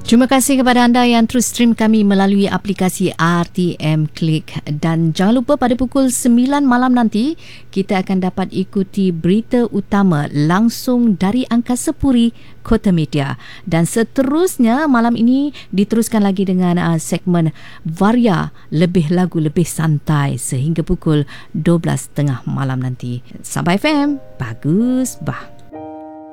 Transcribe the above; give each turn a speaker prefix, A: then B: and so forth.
A: Terima kasih kepada anda yang terus stream kami melalui aplikasi RTM Click, dan jangan lupa pada pukul 9 malam nanti kita akan dapat ikuti berita utama langsung dari Angkasa Puri, Kota Media, dan seterusnya malam ini diteruskan lagi dengan segmen Varia, lebih lagu lebih santai sehingga pukul 12.30 malam nanti. Sabah FM, bagus bah.